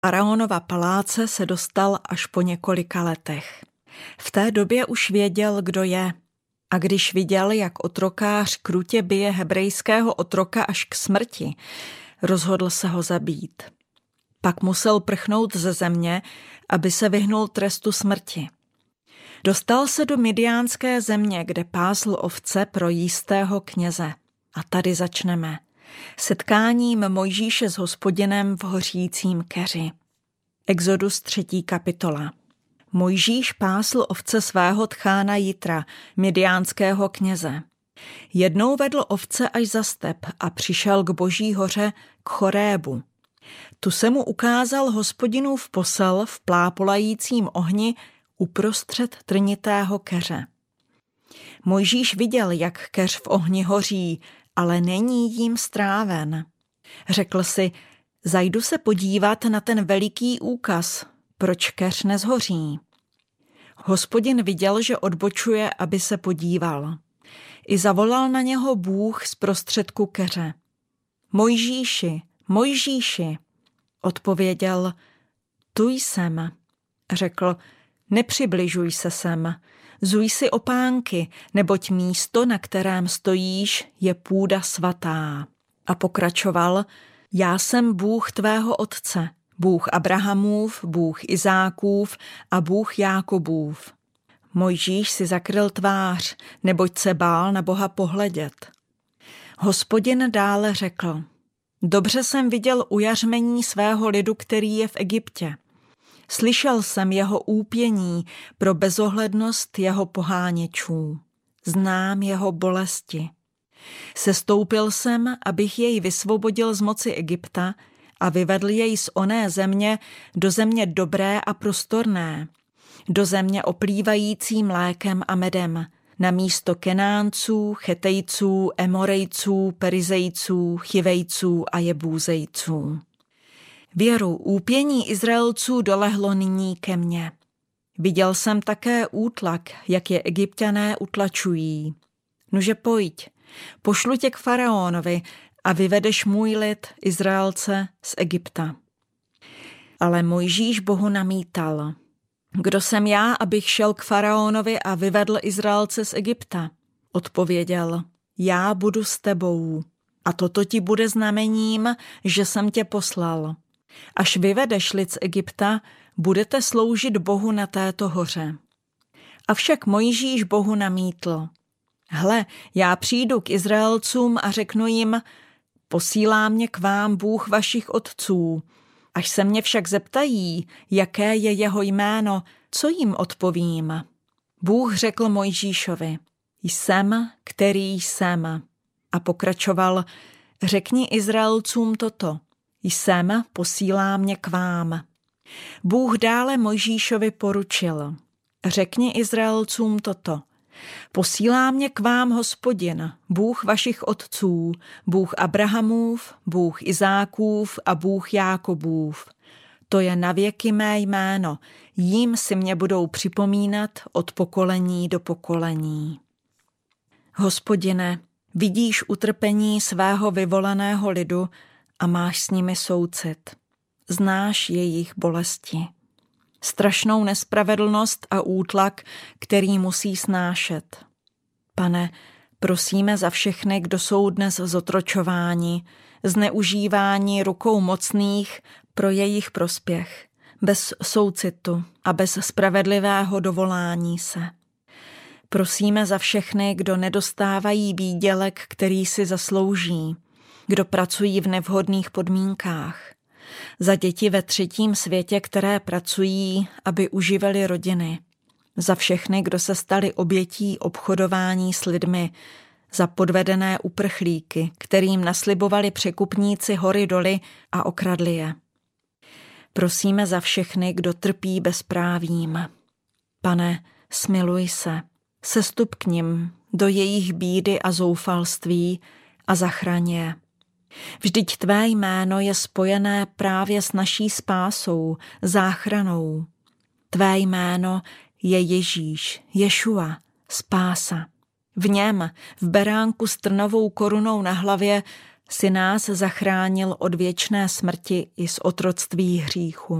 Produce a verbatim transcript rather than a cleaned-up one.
faraonova paláce se dostal až po několika letech. V té době už věděl, kdo je. A když viděl, jak otrokář krutě bije hebrejského otroka až k smrti, rozhodl se ho zabít. Pak musel prchnout ze země, aby se vyhnul trestu smrti. Dostal se do Midiánské země, kde pásl ovce pro jistého kněze. A tady začneme. Setkáním Mojžíše s Hospodinem v hořícím keři. Exodus třetí kapitola. Mojžíš pásl ovce svého tchána Jitra, midiánského kněze. Jednou vedl ovce až za step a přišel k Boží hoře, k Chorébu. Tu se mu ukázal Hospodinův posel v plápolajícím ohni uprostřed trnitého keře. Mojžíš viděl, jak keř v ohni hoří, ale není jím stráven. Řekl si, zajdu se podívat na ten veliký úkaz, proč keř nezhoří. Hospodin viděl, že odbočuje, aby se podíval. I zavolal na něho Bůh z prostředku keře. Mojžíši, Mojžíši, odpověděl, tu jsem. Řekl, nepřibližuj se sem, zuj si opánky, neboť místo, na kterém stojíš, je půda svatá. A pokračoval, já jsem Bůh tvého otce, Bůh Abrahamův, Bůh Izákův a Bůh Jákobův. Mojžíš si zakryl tvář, neboť se bál na Boha pohledět. Hospodin dále řekl, dobře jsem viděl ujařmení svého lidu, který je v Egyptě. Slyšel jsem jeho úpění pro bezohlednost jeho poháněčů. Znám jeho bolesti. Sestoupil jsem, abych jej vysvobodil z moci Egypta a vyvedl jej z oné země do země dobré a prostorné, do země oplývající mlékem a medem, na místo Kenánců, Chetejců, Emorejců, Perizejců, Chivejců a Jebúzejců. Věru úpění Izraelců dolehlo nyní ke mně. Viděl jsem také útlak, jak je Egypťané utlačují. Nuže pojď, pošlu tě k faraonovi a vyvedeš můj lid, Izraelce, z Egypta. Ale Mojžíš Bohu namítal. Kdo jsem já, abych šel k faraonovi a vyvedl Izraelce z Egypta? Odpověděl, já budu s tebou. A toto ti bude znamením, že jsem tě poslal. Až vyvedeš lid z Egypta, budete sloužit Bohu na této hoře. Avšak Mojžíš Bohu namítl. Hle, já přijdu k Izraelcům a řeknu jim, posílá mě k vám Bůh vašich otců. Až se mě však zeptají, jaké je jeho jméno, co jim odpovím? Bůh řekl Mojžíšovi, jsem, který jsem. A pokračoval, řekni Izraelcům toto, jsem, posílá mě k vám. Bůh dále Mojžíšovi poručil, řekni Izraelcům toto, posílá mě k vám Hospodin, Bůh vašich otců, Bůh Abrahamův, Bůh Izákův a Bůh Jákobův. To je navěky mé jméno, jím si mě budou připomínat od pokolení do pokolení. Hospodine, vidíš utrpení svého vyvoleného lidu a máš s nimi soucit. Znáš jejich bolesti. Strašnou nespravedlnost a útlak, který musí snášet. Pane, prosíme za všechny, kdo jsou dnes zotročováni, zneužívání rukou mocných pro jejich prospěch, bez soucitu a bez spravedlivého dovolání se. Prosíme za všechny, kdo nedostávají výdělek, který si zaslouží, kdo pracují v nevhodných podmínkách, za děti ve třetím světě, které pracují, aby uživili rodiny, za všechny, kdo se stali obětí obchodování s lidmi, za podvedené uprchlíky, kterým naslibovali překupníci hory doly a okradli je. Prosíme za všechny, kdo trpí bezprávím. Pane, smiluj se, sestup k nim do jejich bídy a zoufalství a zachraň je. Vždyť tvé jméno je spojené právě s naší spásou, záchranou. Tvé jméno je Ježíš, Ješua, spása. V něm, v beránku s trnovou korunou na hlavě, si nás zachránil od věčné smrti i z otroctví hříchu.